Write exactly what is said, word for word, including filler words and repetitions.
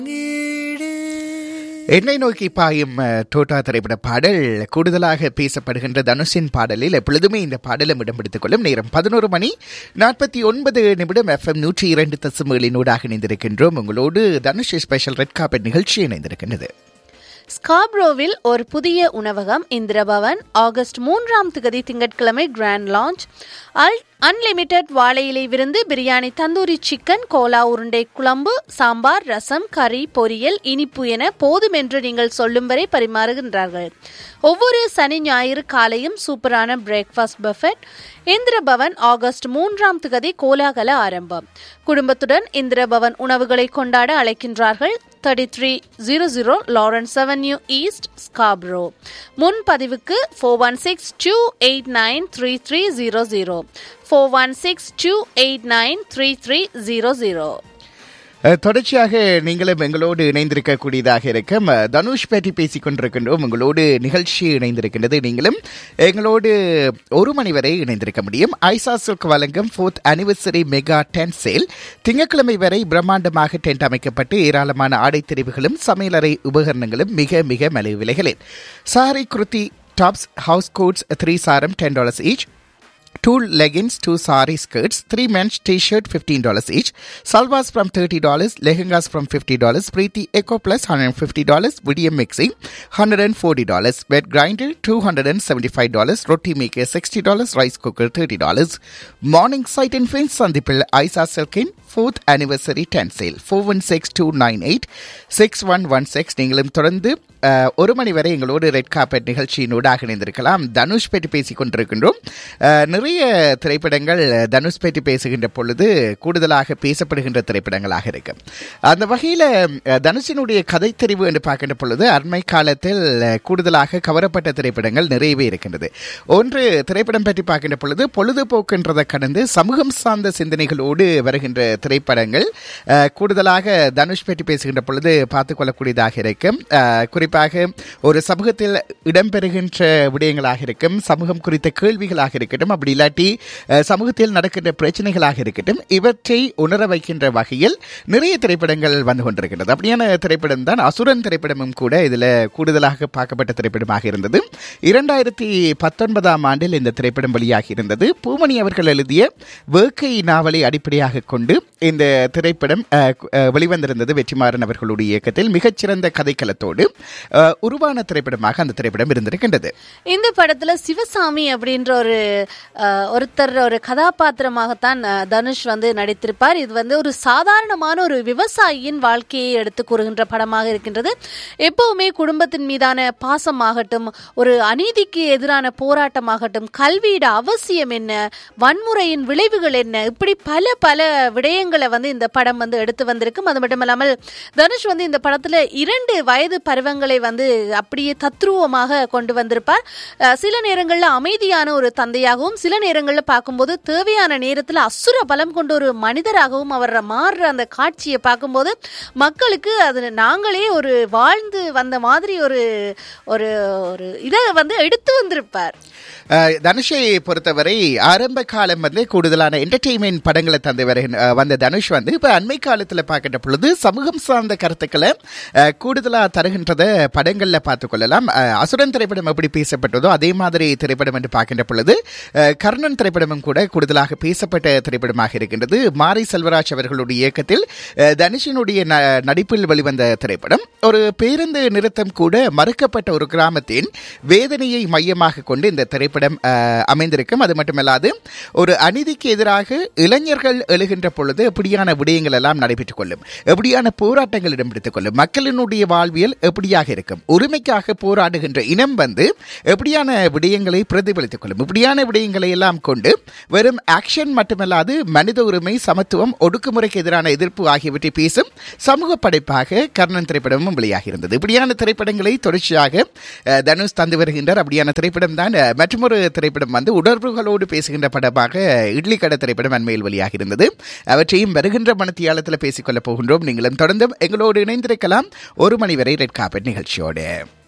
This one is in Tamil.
என்னை நோக்கி பாயும் டோட்டா திரைப்பட பாடல் கூடுதலாக பேசப்படுகின்ற தனுஷின் பாடலில் எப்பொழுதுமே இந்த பாடலும் இடம் பிடித்துக் கொள்ளும். நேரம் பதினோரு மணி நாற்பத்தி ஒன்பது நிமிடம். எஃப்எம் நூற்றி இரண்டு தசமேழினூடாக இணைந்திருக்கின்றோம். உங்களோடு தனுஷ் ஸ்பெஷல் ரெட் கார்பெட் நிகழ்ச்சி இணைந்திருக்கின்றது. ஸ்காப்ரோவில் ஒரு புதிய உணவகம் இந்திரபவன் ஆகஸ்ட் மூன்றாம் திகதி திங்கட்கிழமை கிராண்ட் லான்ச். அல் அன்லிமிடெட் வாழை இலை விருந்து, பிரியாணி, தந்தூரி சிக்கன், கோலா உருண்டை குழம்பு, சாம்பார், ரசம், கறி, பொரியல், இனிப்பு என போதும் என்று நீங்கள் சொல்லும் வரை பரிமாறுகின்றார்கள். ஒவ்வொரு சனி ஞாயிறு காலையும் சூப்பரான பிரேக்ஃபாஸ்ட் பஃபெட். இந்திரபவன் ஆகஸ்ட் மூன்றாம் திகதி கோலாகல ஆரம்பம். குடும்பத்துடன் இந்திரபவன் உணவுகளை கொண்டாட அழைக்கின்றார்கள். Thirty three zero zero Lawrence avenue east, Scarborough. முன்பதிவுக்கு four one six two eight nine three three zero zero four one six two eight nine three three zero zero. தொடர்ச்சியாக நீங்களும் எங்களோடு இணைந்திருக்கக்கூடியதாக இருக்கும். தனுஷ் பற்றி பேசிக் கொண்டிருக்கின்றோம். உங்களோடு நிகழ்ச்சி இணைந்திருக்கின்றது. நீங்களும் எங்களோடு ஒரு மணி வரை இணைந்திருக்க முடியும். ஐசா சில்க் வழங்கும் fourth anniversary mega tent sale. திங்கட்கிழமை வரை பிரம்மாண்டமாக டென்ட் அமைக்கப்பட்டு ஏராளமான ஆடை தெரிவுகளும் சமையலறை உபகரணங்களும் மிக மிக மலிவு விலைகளில். Sorry, kurti, tops, house quotes three சாரம் ten dollars each. Two leggings, two sari skirts, three men's t-shirt, fifteen dollars each. Salwars from thirty dollars, lehengas from fifty dollars, Preeti Eco Plus one hundred fifty dollars, Video Mixing one hundred forty dollars, Wet Grinder two hundred seventy-five dollars, Roti Maker sixty dollars, Rice Cooker thirty dollars. Morning Sight and Fins Sandipil Isa Silkin fourth anniversary tent sale four one six two nine eight six one one six. நீங்களும் தொடர்ந்து ஒரு மணி வரை எங்களோடு ரெட் கார்பெட் நிகழ்ச்சியினூடாக இணைந்திருக்கலாம். தனுஷ் பற்றி பேசிக் கொண்டிருக்கின்றோம். நிறைய திரைப்படங்கள் தனுஷ் பற்றி பேசுகின்ற பொழுது கூடுதலாக பேசப்படுகின்ற திரைப்படங்களாக இருக்கு. அந்த வகையில் தனுஷினுடைய கதை தெரிவு என்று பார்க்கின்ற பொழுது அண்மை காலத்தில் கூடுதலாக கவரப்பட்ட திரைப்படங்கள் நிறையவே இருக்கின்றது. ஒன்று திரைப்படம் பற்றி பார்க்கின்ற பொழுது பொழுதுபோக்குன்றதை கடந்து சமூகம் சார்ந்த சிந்தனைகளோடு வருகின்ற திரைப்படங்கள் கூடுதலாக தனுஷ் பற்றி பேசுகின்ற பொழுது பார்த்துக் கொள்ளக்கூடியதாக இருக்கும். குறிப்பாக ஒரு சமூகத்தில் இடம்பெறுகின்ற விடயங்களாக இருக்கும், சமூகம் குறித்த கேள்விகளாக இருக்கட்டும், அப்படி இல்லாட்டி சமூகத்தில் நடக்கின்ற பிரச்சனைகளாக இருக்கட்டும், இவற்றை உணர வைக்கின்ற வகையில் நிறைய திரைப்படங்கள் வந்து கொண்டிருக்கின்றது. அப்படியான திரைப்படம் தான் அசுரன் திரைப்படமும் கூட இதில் கூடுதலாக பார்க்கப்பட்ட திரைப்படமாக இருந்தது. இரண்டாயிரத்தி பத்தொன்பதாம் ஆண்டில் இந்த திரைப்படம் வெளியாகி இருந்தது. பூமணி அவர்கள் எழுதிய வேக்கை நாவலை அடிப்படையாக கொண்டு இந்த திரைப்படம் வெளிவந்திருந்தது. வெற்றிமாறன் அவர்களுடைய இயக்கத்தில் மிகச்சிறந்த கதைக்களத்தோடு உருவான திரைப்படமாக அந்த திரைப்படம் இருந்திருக்கின்றது. இந்த படத்துல சிவசாமி அப்படின்ற ஒரு ஒருத்தர் ஒரு கதாபாத்திரமாகத்தான் தனுஷ் வந்து நடித்திருப்பார். இது வந்து ஒரு சாதாரணமான ஒரு விவசாயியின் வாழ்க்கையை எடுத்து கூறுகின்ற படமாக இருக்கின்றது. எப்பவுமே குடும்பத்தின் மீதான பாசமாகட்டும், ஒரு அநீதிக்கு எதிரான போராட்டமாகட்டும், கல்வியோட அவசியம் என்ன, வன்முறையின் விளைவுகள் என்ன, இப்படி பல பல விடயங்களை வந்து இந்த படம் வந்து எடுத்து வந்திருக்கும். அது மட்டும் இல்லாமல் தனுஷ் வந்து இந்த படத்துல இரண்டு வயது பருவங்களை வந்து அப்படியே தத்ரூபமாக கொண்டு வந்திருப்பார். சில நேரங்களில் அமைதியான ஒரு தந்தையாகவும், சில நேரங்களில் பார்க்கும்போது தேவையான நேரத்தில் அசுர பலம் கொண்ட ஒரு மனிதராகவும் அவர் மாறுற அந்த காட்சியை பார்க்கும்போது மக்களுக்கு அது நாங்களே ஒரு வாழ்ந்து வந்த மாதிரி ஒரு ஒரு இதை வந்து எடுத்து வந்திருப்பார். தனுஷை பொறுத்தவரை ஆரம்ப காலம் வந்து கூடுதலான என்டர்டெயின்மெண்ட் படங்களை தந்து வந்த தனுஷ் வந்து இப்போ அண்மை காலத்தில் பார்க்கின்ற பொழுது சமூகம் சார்ந்த கருத்துக்களை கூடுதலாக தருகின்றத படங்களில் பார்த்துக் கொள்ளலாம். அசுரன் திரைப்படம் எப்படி பேசப்பட்டதோ அதே மாதிரி திரைப்படம் என்று பார்க்கின்ற பொழுது கர்ணன் திரைப்படமும் கூட கூடுதலாக பேசப்பட்ட திரைப்படமாக இருக்கின்றது. மாரி செல்வராஜ் அவர்களுடைய இயக்கத்தில் தனுஷினுடைய நடிப்பில் வெளிவந்த திரைப்படம். ஒரு பேருந்து நிறுத்தம் கூட மறுக்கப்பட்ட ஒரு கிராமத்தின் வேதனையை மையமாக கொண்டு இந்த திரைப்படம் அமைந்திருக்கும். அது மட்டுமல்லாது ஒரு அநீதிக்கு எதிராக இளைஞர்கள் எழுகின்ற பொழுது எப்படியான விடயங்கள் எல்லாம் நடைபெற்றுக் கொள்ளும், எப்படியான போராட்டங்கள் இடம்பெடுத்துக் கொள்ளும், மக்களினுடைய வாழ்வியல் எப்படியாக இருக்கும், உரிமைக்காக போராடுகின்ற இனம் வந்து எப்படியான விடயங்களை பிரதிபலித்துக் கொள்ளும், இப்படியான விடயங்களை எல்லாம் கொண்டு வெறும் ஆக்ஷன் மட்டுமல்லாது மனித உரிமை, சமத்துவம், ஒடுக்குமுறைக்கு எதிரான எதிர்ப்பு ஆகியவற்றை பேசும் சமூக படைப்பாக கர்ணன் திரைப்படமும் வெளியாகி இருந்தது. இப்படியான திரைப்படங்களை தொடர்ச்சியாக தனுஷ் தந்து வருகின்றார். அப்படியான திரைப்படம் தான் மற்றொரு திரைப்படம் வந்து உணர்வுகளோடு பேசுகின்ற படமாக இட்லி கடை திரைப்படம் அண்மையில் வெளியாகி இருந்தது. அவற்றையும் வருகின்ற மனத்தியாலத்தில் பேசிக்கொள்ளப் போகின்றோம். நீங்களும் தொடர்ந்து எங்களோடு இணைந்திருக்கலாம் ஒரு மணி வரை ரெட் கார்பெட் நிகழ்ச்சியோடு.